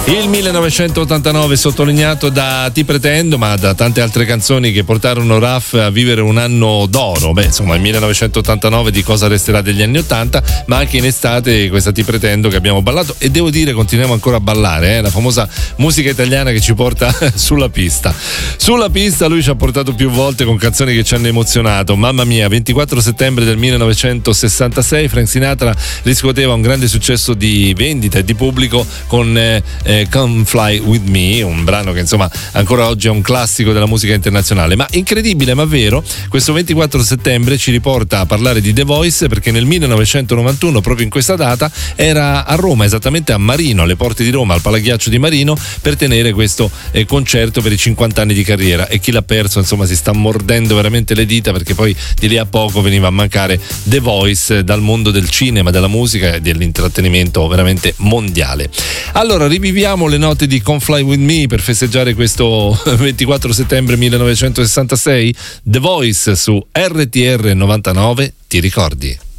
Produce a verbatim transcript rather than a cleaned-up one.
Il millenovecentottantanove sottolineato da Ti pretendo, ma da tante altre canzoni che portarono Raf a vivere un anno d'oro. Beh, insomma, il millenovecentottantanove di cosa resterà degli anni ottanta, ma anche in estate questa Ti pretendo che abbiamo ballato, e devo dire continuiamo ancora a ballare, eh? La famosa musica italiana che ci porta sulla pista. Sulla pista lui ci ha portato più volte con canzoni che ci hanno emozionato. Mamma mia, ventiquattro settembre del millenovecentosessantasei Frank Sinatra riscuoteva un grande successo di vendita e di pubblico con eh, eh, Come Fly With Me, un brano che insomma ancora oggi è un classico della musica internazionale. Ma incredibile ma vero, questo ventiquattro settembre ci riporta a parlare di The Voice, perché nel millenovecentonovantuno, proprio in questa data, era a Roma, esattamente a Marino, alle porte di Roma, al Palaghiaccio di Marino, per tenere questo eh, concerto per i cinquanta anni di carriera. E chi l'ha perso insomma si sta mordendo veramente le dita, perché poi di lì a poco veniva a mancare The Voice dal mondo del cinema, della musica e dell'intrattenimento veramente mondiale. Allora riviviamo le note di Come Fly With Me per festeggiare questo ventiquattro settembre millenovecentosessantasei. The Voice su R T R novantanove, ti ricordi?